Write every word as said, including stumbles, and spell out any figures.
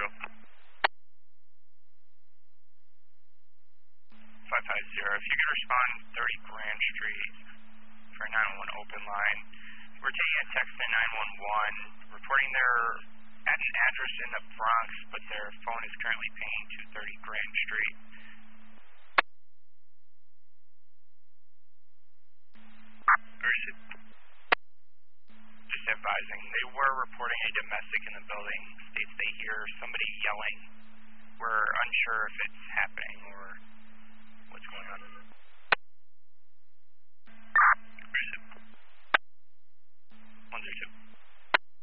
five five zero. If you can respond thirty Grand Street for a nine one one open line. We're taking a text to nine one one, reporting they're at an address in the Bronx, but their phone is currently pinging two thirty Grand Street. Just advising, they were reporting a domestic in the building. States they hear somebody yelling. We're unsure if it's